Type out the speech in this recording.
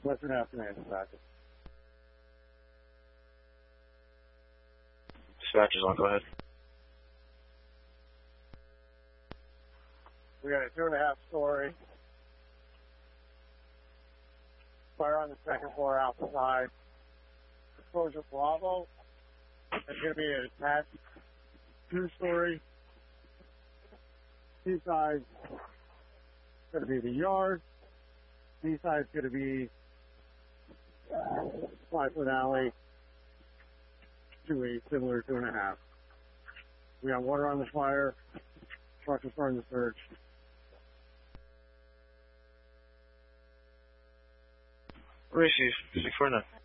Western afternoon, dispatcher. Dispatcher's on, go ahead. We got a 2.5-story fire on the second floor outside. Exposure Bravo. There's going to be an attached 2-story. C-side is going to be the yard. D-side is going to be 5-foot alley to a similar 2.5. We got water on the fire. Truck is starting to search. Receive 649.